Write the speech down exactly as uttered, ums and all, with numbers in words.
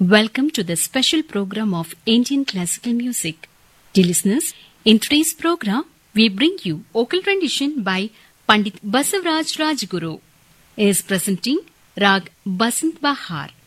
Welcome to the special program of Indian classical music. Dear listeners, in today's program, we bring you vocal rendition by Pandit Basavaraj Rajguru. He is presenting Rag Basant Bahar.